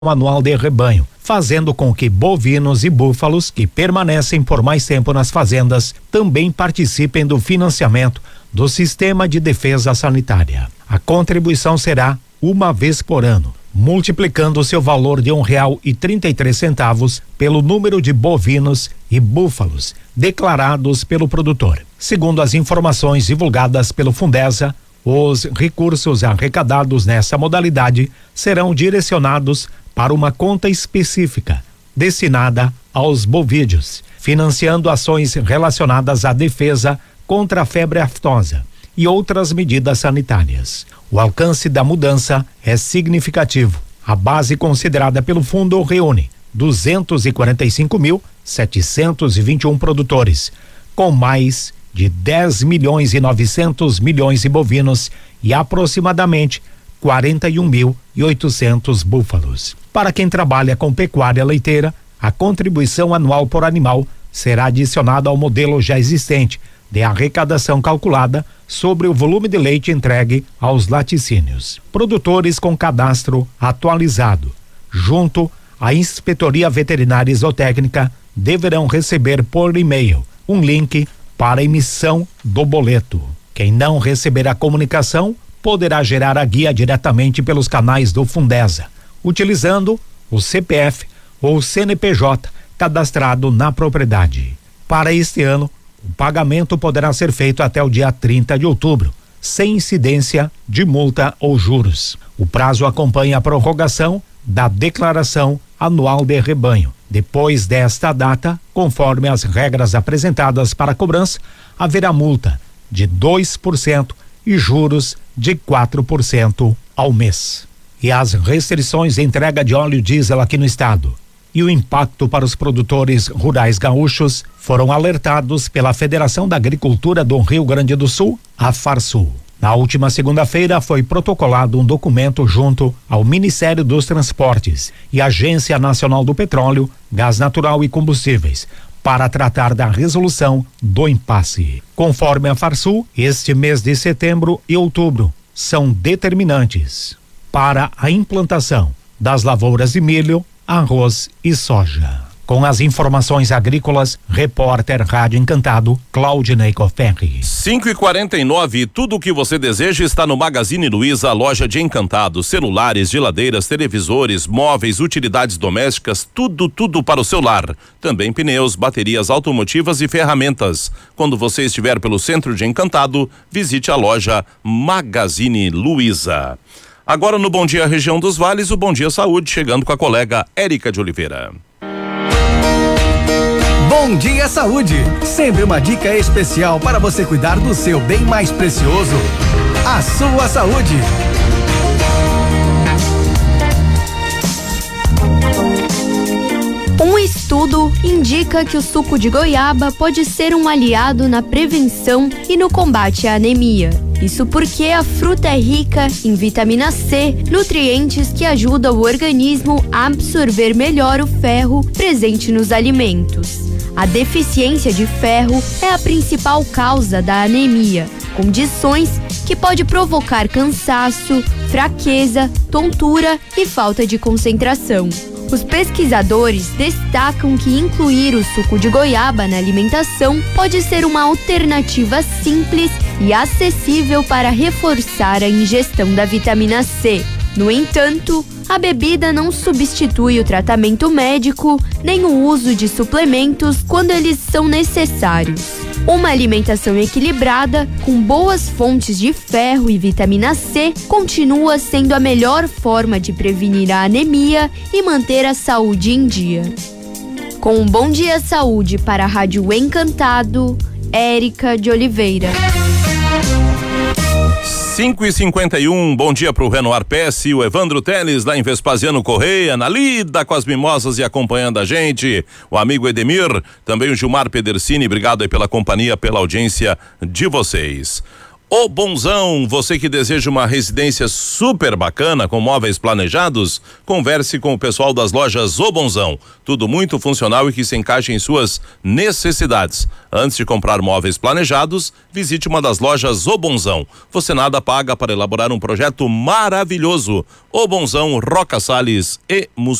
anual de rebanho, fazendo com que bovinos e búfalos que permanecem por mais tempo nas fazendas também participem do financiamento do Sistema de Defesa Sanitária. A contribuição será uma vez por ano, multiplicando seu valor de R$1,33 pelo número de bovinos e búfalos declarados pelo produtor. Segundo as informações divulgadas pelo Fundesa, os recursos arrecadados nessa modalidade serão direcionados para uma conta específica destinada aos bovídeos, financiando ações relacionadas à defesa contra a febre aftosa e outras medidas sanitárias. O alcance da mudança é significativo. A base considerada pelo fundo reúne 245.721 produtores, com mais de 10.900.000.000 de bovinos e aproximadamente 41.800 búfalos. Para quem trabalha com pecuária leiteira, a contribuição anual por animal será adicionada ao modelo já existente de arrecadação calculada sobre o volume de leite entregue aos laticínios. Produtores com cadastro atualizado, junto à Inspetoria Veterinária e Zootécnica, deverão receber por e-mail um link para a emissão do boleto. Quem não receber a comunicação poderá gerar a guia diretamente pelos canais do Fundesa, utilizando o CPF ou CNPJ cadastrado na propriedade. Para este ano, o pagamento poderá ser feito até o dia 30 de outubro, sem incidência de multa ou juros. O prazo acompanha a prorrogação da declaração anual de rebanho. Depois desta data, conforme as regras apresentadas para a cobrança, haverá multa de 2% e juros de 4% ao mês. E as restrições de entrega de óleo diesel aqui no estado e o impacto para os produtores rurais gaúchos foram alertados pela Federação da Agricultura do Rio Grande do Sul, a Farsul. Na última segunda-feira foi protocolado um documento junto ao Ministério dos Transportes e Agência Nacional do Petróleo, Gás Natural e Combustíveis, para tratar da resolução do impasse. Conforme a Farsul, este mês de setembro e outubro são determinantes para a implantação das lavouras de milho, arroz e soja. Com as informações agrícolas, repórter Rádio Encantado, Claudinei Coferri. 5h49, tudo o que você deseja está no Magazine Luiza, a loja de Encantado. Celulares, geladeiras, televisores, móveis, utilidades domésticas, tudo para o seu lar. Também pneus, baterias automotivas e ferramentas. Quando você estiver pelo centro de Encantado, visite a loja Magazine Luiza. Agora no Bom Dia Região dos Vales, o Bom Dia Saúde, chegando com a colega Érica de Oliveira. Bom Dia Saúde, sempre uma dica especial para você cuidar do seu bem mais precioso, a sua saúde. Um estudo indica que o suco de goiaba pode ser um aliado na prevenção e no combate à anemia. Isso porque a fruta é rica em vitamina C, nutrientes que ajudam o organismo a absorver melhor o ferro presente nos alimentos. A deficiência de ferro é a principal causa da anemia, condições que pode provocar cansaço, fraqueza, tontura e falta de concentração. Os pesquisadores destacam que incluir o suco de goiaba na alimentação pode ser uma alternativa simples e acessível para reforçar a ingestão da vitamina C. No entanto, a bebida não substitui o tratamento médico nem o uso de suplementos quando eles são necessários. Uma alimentação equilibrada, com boas fontes de ferro e vitamina C, continua sendo a melhor forma de prevenir a anemia e manter a saúde em dia. Com um Bom Dia Saúde para a Rádio Encantado, Érica de Oliveira. 5h51, bom dia pro Renoir Pesce, o Evandro Teles lá em Vespasiano Correia, na lida com as mimosas e acompanhando a gente, o amigo Edemir, também o Gilmar Pedercini, obrigado aí pela companhia, pela audiência de vocês. O Bonzão, você que deseja uma residência super bacana com móveis planejados, converse com o pessoal das lojas O Bonzão. Tudo muito funcional e que se encaixa em suas necessidades. Antes de comprar móveis planejados, visite uma das lojas O Bonzão. Você nada paga para elaborar um projeto maravilhoso. O Bonzão, Roca Salles e